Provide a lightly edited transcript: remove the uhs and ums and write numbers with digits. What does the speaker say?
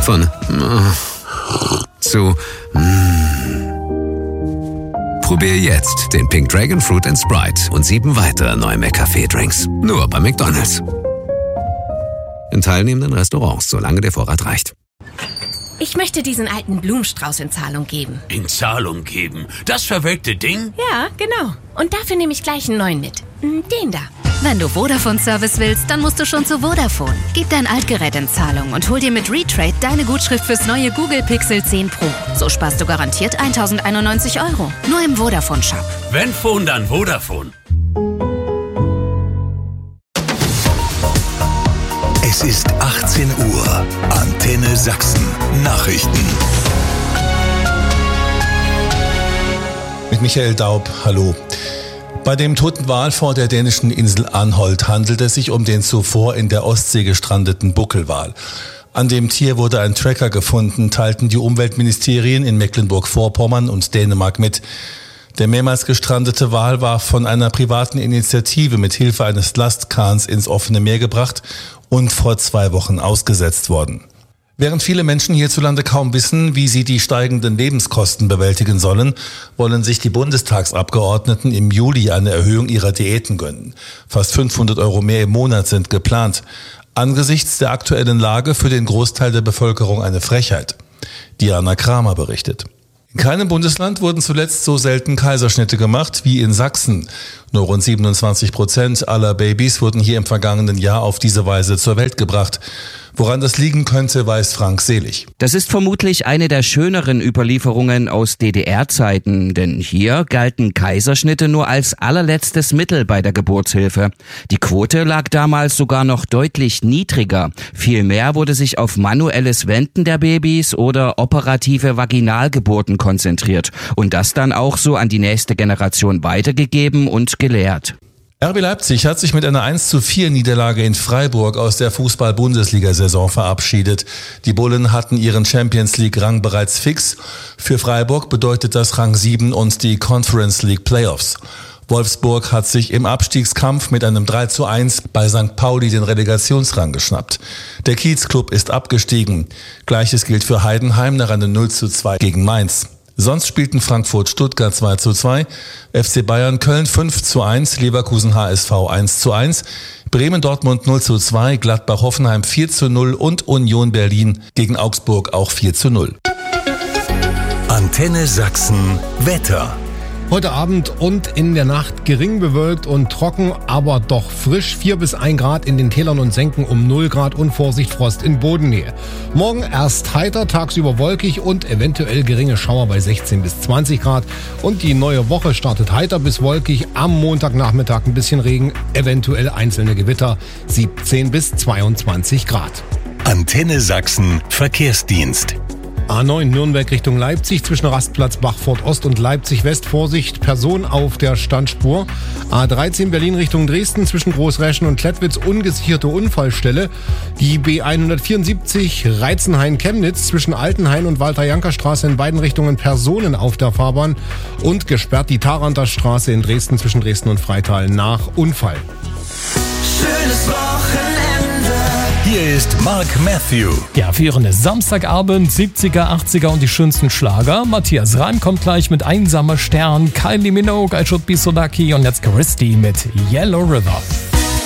Von zu Probier jetzt den Pink Dragon Fruit & Sprite und 7 weitere neue McCafé-Drinks. Nur bei McDonald's. In teilnehmenden Restaurants, solange der Vorrat reicht. Ich möchte diesen alten Blumenstrauß in Zahlung geben. In Zahlung geben? Das verwelkte Ding? Ja, genau. Und dafür nehme ich gleich einen neuen mit. Den da. Wenn du Vodafone-Service willst, dann musst du schon zu Vodafone. Gib dein Altgerät in Zahlung und hol dir mit Retrade deine Gutschrift fürs neue Google Pixel 10 Pro. So sparst du garantiert 1.091 €. Nur im Vodafone-Shop. Wenn Phone, dann Vodafone. Es ist 18 Uhr. Antenne Sachsen. Nachrichten. Mit Michael Daub, hallo. Bei dem toten Wal vor der dänischen Insel Anholt handelt es sich um den zuvor in der Ostsee gestrandeten Buckelwal. An dem Tier wurde ein Tracker gefunden, teilten die Umweltministerien in Mecklenburg-Vorpommern und Dänemark mit. Der mehrmals gestrandete Wal war von einer privaten Initiative mit Hilfe eines Lastkahns ins offene Meer gebracht und vor 2 Wochen ausgesetzt worden. Während viele Menschen hierzulande kaum wissen, wie sie die steigenden Lebenskosten bewältigen sollen, wollen sich die Bundestagsabgeordneten im Juli eine Erhöhung ihrer Diäten gönnen. Fast 500 € mehr im Monat sind geplant. Angesichts der aktuellen Lage für den Großteil der Bevölkerung eine Frechheit. Diana Kramer berichtet. In keinem Bundesland wurden zuletzt so selten Kaiserschnitte gemacht wie in Sachsen. Nur rund 27% aller Babys wurden hier im vergangenen Jahr auf diese Weise zur Welt gebracht. Woran das liegen könnte, weiß Frank Selig. Das ist vermutlich eine der schöneren Überlieferungen aus DDR-Zeiten, denn hier galten Kaiserschnitte nur als allerletztes Mittel bei der Geburtshilfe. Die Quote lag damals sogar noch deutlich niedriger. Vielmehr wurde sich auf manuelles Wenden der Babys oder operative Vaginalgeburten konzentriert und das dann auch so an die nächste Generation weitergegeben und gelehrt. RB Leipzig hat sich mit einer 1:4 Niederlage in Freiburg aus der Fußball-Bundesliga-Saison verabschiedet. Die Bullen hatten ihren Champions-League-Rang bereits fix. Für Freiburg bedeutet das Rang 7 und die Conference League Playoffs. Wolfsburg hat sich im Abstiegskampf mit einem 3:1 bei St. Pauli den Relegationsrang geschnappt. Der Kiezclub ist abgestiegen. Gleiches gilt für Heidenheim nach einem 0:2 gegen Mainz. Sonst spielten Frankfurt-Stuttgart 2:2, FC Bayern Köln 5:1, Leverkusen HSV 1:1, Bremen-Dortmund 0:2, Gladbach-Hoffenheim 4:0 und Union Berlin gegen Augsburg auch 4:0. Antenne Sachsen Wetter. Heute Abend und in der Nacht gering bewölkt und trocken, aber doch frisch. 4 bis 1 Grad in den Tälern und Senken, um 0 Grad und Vorsicht Frost in Bodennähe. Morgen erst heiter, tagsüber wolkig und eventuell geringe Schauer bei 16 bis 20 Grad. Und die neue Woche startet heiter bis wolkig. Am Montagnachmittag ein bisschen Regen, eventuell einzelne Gewitter, 17 bis 22 Grad. Antenne Sachsen Verkehrsdienst. A9 Nürnberg Richtung Leipzig zwischen Rastplatz Bachfurt Ost und Leipzig West. Vorsicht, Person auf der Standspur. A13 Berlin Richtung Dresden zwischen Großräschen und Klettwitz ungesicherte Unfallstelle. Die B174 Reizenhain-Chemnitz zwischen Altenhain und Walter-Janker-Straße in beiden Richtungen Personen auf der Fahrbahn. Und gesperrt die Taranter Straße in Dresden zwischen Dresden und Freital nach Unfall. Schönes Wochenende. Hier ist Mark Matthew. Der führende Samstagabend, 70er, 80er und die schönsten Schlager. Matthias Reim kommt gleich mit Einsamer Stern, Kylie Minogue, I Should Be So Lucky und jetzt Christy mit Yellow River.